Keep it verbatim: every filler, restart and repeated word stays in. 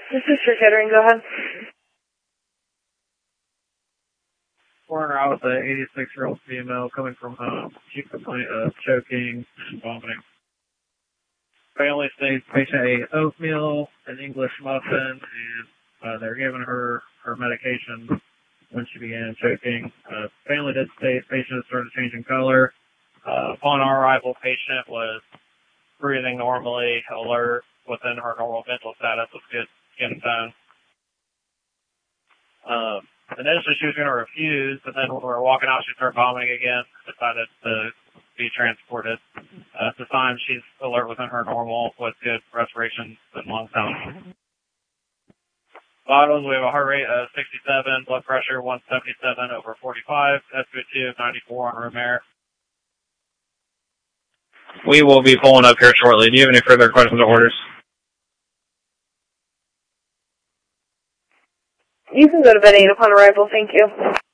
This is for Kettering, go ahead. Coroner out with an eighty-six-year-old female coming from home. She complained of choking and vomiting. Family states patient ate oatmeal, an English muffin, and uh, they're giving her her medication when she began choking. Uh, family did state patient started changing color. Uh, upon our arrival, patient was breathing normally, alert, within her normal mental status with good skin tone. Um, initially, she was going to refuse, but then when we were walking out, she started vomiting again, decided to be transported. Uh, at the time, she's alert within her normal with good respiration and lung sound. Vitals, we have a heart rate of sixty-seven, blood pressure one seventy-seven over forty-five, S p O two of ninety-four on room air. We will be pulling up here shortly. Do you have any further questions or orders? You can go to bed eight upon arrival, thank you.